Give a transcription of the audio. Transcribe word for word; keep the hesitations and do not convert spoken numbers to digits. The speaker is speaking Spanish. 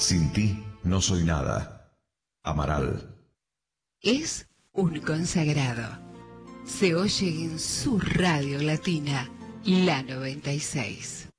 Sin ti no soy nada. Amaral. Es un consagrado. Se oye en su radio latina, la noventa y seis.